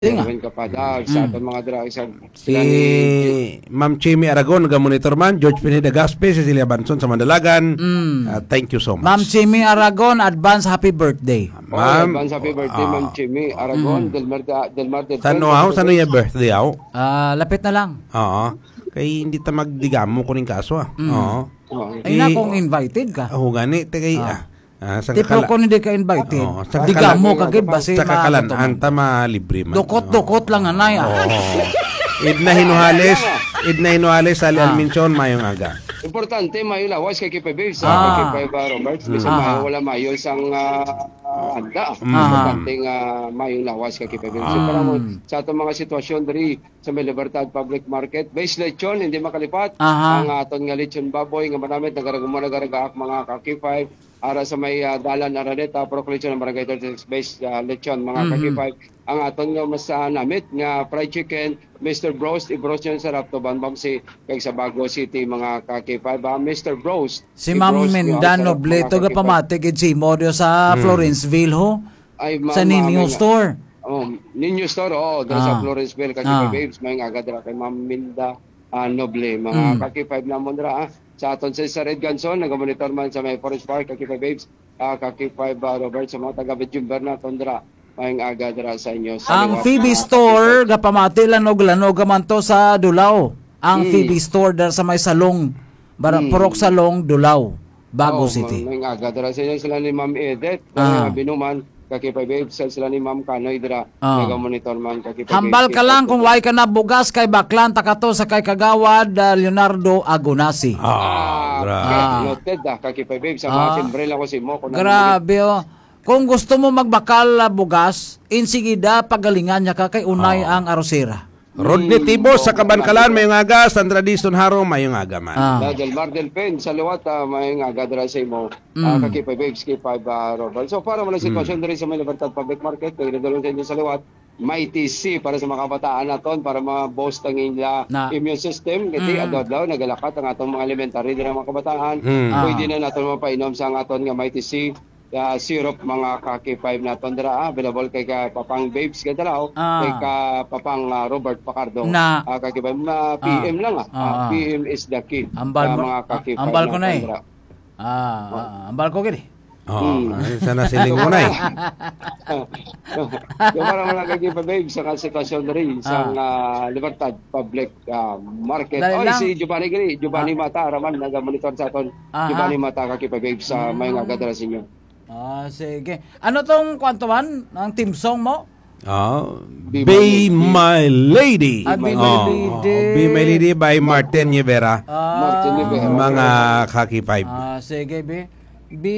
Erwin Kapadag, sa aton mga drag Si Ma'am Chimi Aragon, nagamonitor man, George Pineda Gaspe, Cecilia Banson sa Mandalagan. Thank you so much. Ma'am Chimi Aragon, advance happy birthday. Ma'am, advance happy birthday, Ma'am Chimi Aragon, Del Mar del Saan yung birthday ako? Lapit na lang. Oo. Kay hindi ta magdigamo ko ning kaso Oo. Ay na kung invited ka. Gani, kay Tipro ko hindi ka invited. Digamo ka gid basi sa kakalan anta libre man. Dukot lang anay. Idna hinuhales ali alminchon mayong aga. Importante mayo lawas kay Kipebib sa Kipebib Roberts bisan mayo wala mayo sang handa. Importante nga mayong lawas kay Kipebib. So para mo sa atong mga sitwasyon diri sa may Libertad Public Market, base lechon hindi makalipat. Ang aton nga lechon baboy nga manamit nagaragaak mga kaki 5 ara sa may dalan Araneta Proclamation ng Barangay 36 base lechon mga kaki 5 ang aton nga mas namit nga fried chicken Mr. Broast i-broast yun sarap to banbam si kay sa Bago City mga kaki 5 Mr. Broast si Ma'am Mendano Bleto ga pamati gid si Modio sa Florenceville ho sa Ninyo Store. Ninyo Store dito sa Florenceville kaki 5 babes may agad ra kay Ma'am Minda Noble mga kaki 5 namon ra sa aton sa Red Ganson nagamonitor man sa may Forest Park kaki 5 babes kaki 5 Robert sa mga taga Bejumber na tondra mayong aga dira sa inyo sa ang Phoebe Store gapamati lanog man to sa Dulao ang Phoebe Store dar sa may Salong Purok Salong Dulao Bago City mayong aga dira sa inyo sila ni Ma'am Edith binuman kaki 5 babes sila ni Ma'am Kanoy dira nagamonitor man kaki 5 hambal ka lang kung way ka na bugas kay baklan takato sa kay Kagawad Leonardo Agonasi noted kaki 5 babes sa mga timbre lang ko si mo grabe kung gusto mo magbakal bugas, insigida pagalingan niya ka kay unay ang arosera. Rodney Tibos sa Kabankalan, mayong aga. Sandra Dizon Harong, mayong aga man. Del Mar del Pen, sa liwat, mayong aga dira sa imo. Kaki 5 babes, kaki 5 Robert. So para mo na sitwasyon diri sa may Libertad Public Market, kay nadulong sa inyo sa liwat, may TC para sa mga kabataan naton para ma-boost ang immune system kasi adlaw nagalakat ang atong mga elementary dira mga kabataan pwede na naton mapainom sa aton nga may TC syrup mga kaki 5 na tondra available kay ka Papang Babes kadalaw kay ka Papang Robert Pacardo kaki 5 PM lang PM is the key mga kaki 5 ambal ko na ambal ko gid sana siling mo na yung parang mga kaki 5 Babes sa sitwasyon rin sa Libertad Public Market si Giovanni Mata raman nagamonitor sa aton Giovanni Mata kaki 5 Babes sa may agadra sa inyo. Sige. Ano tong kwantuhan? Ang team song mo? Be My Lady. Be My Lady. Be My Lady by Martin Rivera. Mga kaki 5. Sige, Be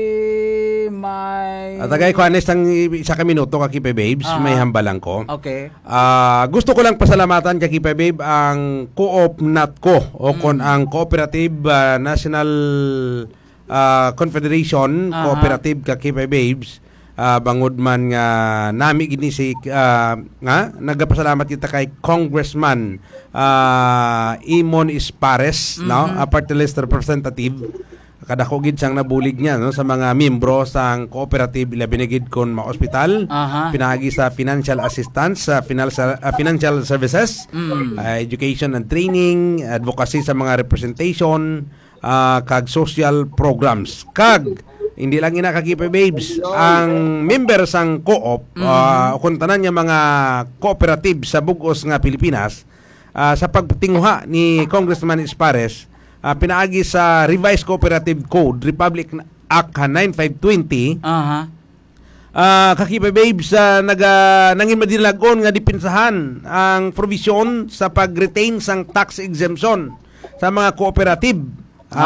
My... At agay ko anes ang isa ka minuto kaki 5 babes, may hambalang ko. Okay. Gusto ko lang pasalamatan kaki 5 babe ang Co-op NATCO o kon ang Cooperative National Confederation Cooperative kaki 5 babes bangod man nga nami gini si nga nagapasalamat kita kay Congressman Imon Ispares no a party list representative kada ko gid siyang nabulig niya no sa mga miyembro sang cooperative ila binigid kon mga ospital pinagi sa financial assistance sa financial services education and training advocacy sa mga representation kag social programs kag hindi lang ina kaki 5 babes ang member sang co-op kung tanan niya mga cooperative sa bugos nga Pilipinas sa pagtinguha ni Congressman Ispares pinaagi sa Revised Cooperative Code Republic Act 9520 kaki 5 babes nangin madilagon nga dipinsahan ang provision sa pag-retain sang tax exemption sa mga cooperative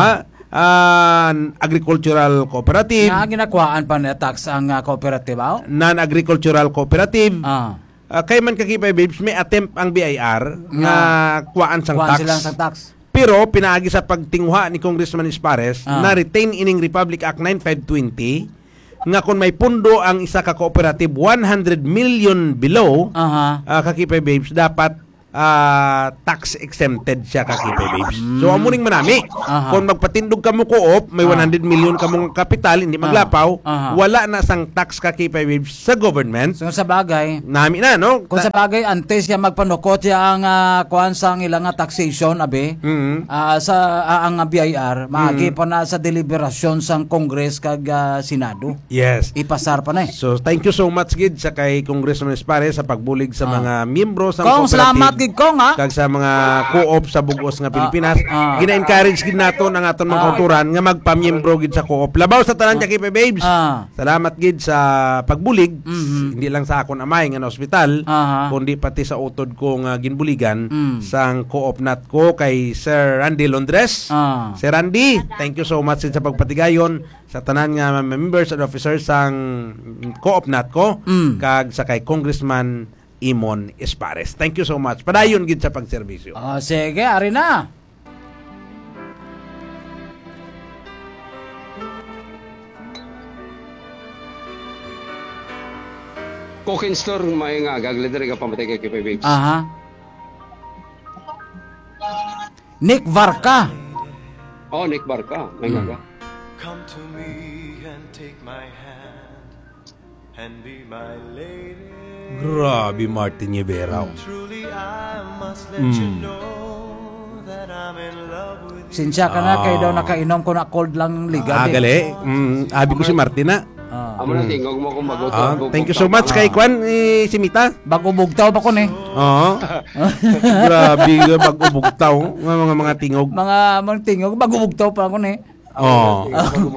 agricultural cooperative ginakuhaan pa na tax ang cooperative non-agricultural cooperative kay man kaki 5 babes may attempt ang BIR nga kuhaan sang tax pero pinaagi sa pagtinguha ni Congressman Ispares na retain ining Republic Act 9520 nga kung may pundo ang isa ka cooperative 100 million below kaki 5 babes dapat tax exempted siya kakipay babes. So amuning manami. Aha. Kung magpatindog ka mo co-op, may 100 million ka mong kapital, hindi maglapaw, Aha. wala na sang tax kakipay babes sa government. So sa bagay, Nami na, no? kung sa bagay antes siya magpanukot siya ang kuan sang ilang taxation abe sa ang BIR maagi pa na sa deliberasyon sang Congress kag Senado. Yes. Ipasar pa na eh. So thank you so much gid sa kay Congressman Espares sa pagbulig sa mga miyembro sa Kong salamat gid kong ha. kag sa mga co-op sa bugos nga Pilipinas. Gina-encourage gid naton ang aton mga kauturan nga magpamiyembro gid sa co-op. Labaw sa tanan kakipay babes. Salamat gid sa pagbulig. Hindi lang sa akon amay nga na ospital, kundi pati sa utod ko nga ginbuligan sang co-op nat ko kay Sir Randy Londres. Sir Randy, thank you so much sa pagpatigayon sa tanan nga members and officers sang co-op nat ko kag sa kay Congressman Imon Espares. Thank you so much. Padayon gid sa pagserbisyo. Sige, ari na. Cooking store, may nga, gaglider ka pamatay kay Kipay Babes. Aha. Nick Varca. Oh, Nick Barca, may nga ka. Come to me and take my hand and be my lady. Grabe Martin Rivera. Truly I must let you know that I'm in love with you. Sinsya ka na kay daw nakainom ko na cold lang liga. Gali. Abi ko si Martina. Amo na tingog mo kung magutot. Thank you so much kay Kwan si Mita. Bago bugtaw pa ko ni. Oo. Grabe mag-ubugtaw ng mga tingog. Mga tingog bago bugtaw pa ko ni. Oo.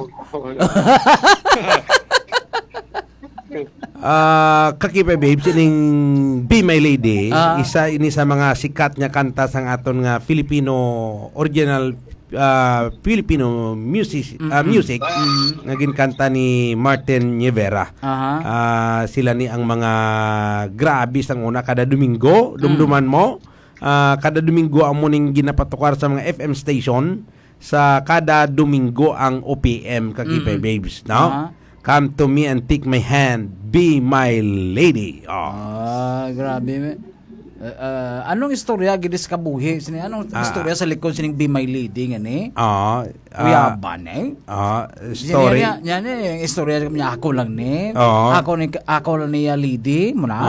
Kakipay babes ining Be My Lady, isa ini sa mga sikat nga kanta sang aton nga Filipino original Filipino music nga ginkanta ni Martin Rivera. Sila ni ang mga grabe sang una kada Domingo, dumduman mo. Kada Domingo ang muning ginapatukar sa mga FM station sa kada Domingo ang OPM kakipay babes, no? Come to me and take my hand, be my lady. Grabe. Anong istorya gidis kabuhi? Anong istorya sa likod sining Be My Lady nga ni? Uyaban eh? Story. Yan yung istorya niya ako lang ni. Ako lang niya lady mo na.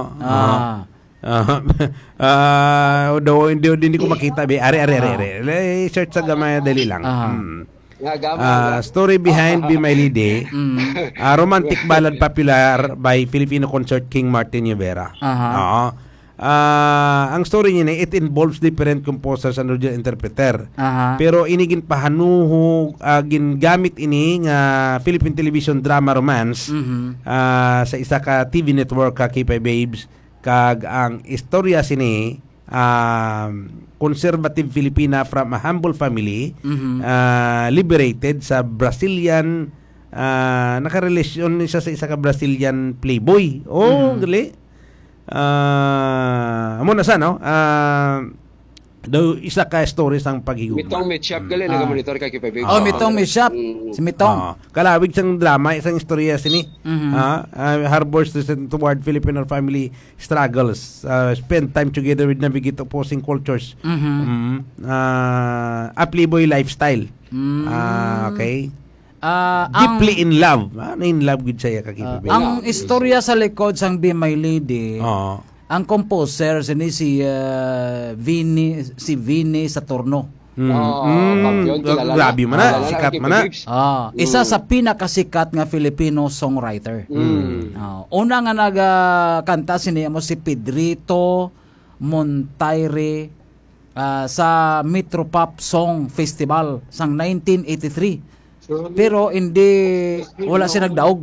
Hindi ko makita. Are. Search sa gamay, dali lang. Story behind Be My Lady. Romantic ballad popular by Filipino concert king Martin Rivera. Ang story niya it involves different composers and original interpreter. Pero inigin pahanuho gingamit ini nga Philippine television drama romance sa isa ka TV network ka Kipay Babes kag ang istorya sini conservative Filipina from a humble family liberated sa Brazilian nakarelasyon siya sa isa ka Brazilian playboy. Gali. Amo na sa no? Daw isa ka story sang paghigugma. Mitong Mitchap gali nagamonitor kay Kipay Babes. Mitong Mitchap. Si Mitong. Kalawig sang drama isang istorya sini. Harbors toward Filipino family struggles. Spend time together with navigate opposing cultures. A playboy lifestyle. Okay. Deeply in love. In love with siya kakipay. Ang istorya sa likod sang Be My Lady. Ang composer si Vinny Saturno. Grabe man na, sikat man na. Isa sa pinakasikat nga Filipino songwriter. Una nga nagkanta siniya mo si Pedrito Montaire sa Metropop Song Festival sang 1983. Pero hindi wala siya nagdaog.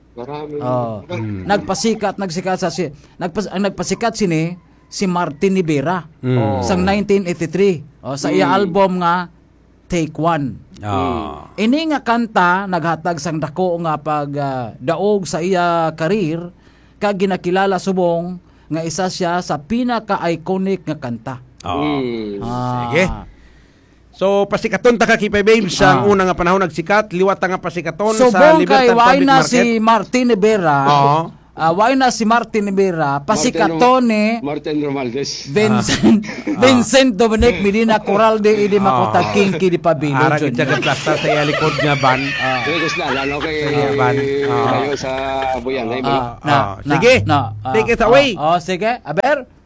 Nagpasikat sini si Martin Rivera sang 1983 sa iya album nga Take One. Ini nga kanta naghatag sang dako nga pagdaog sa iya karir kag ginakilala subong nga isa siya sa pinaka-iconic nga kanta. Sige. So pasikaton ta kakipay babes ang una nga panahon nagsikat liwat nga pasikaton sa Libertad Public Market. Si Martin Rivera why na si Martin Rivera, pasikato ni Martin Romualdez. Vincent Dominic Medina Corral de idi makota Kinky di Pabilo. Ara kita plaster sa iya likod nga ban. Gusto na, lalo kay ban. kayo sa Buyan. Sige, take it away. Sige, aber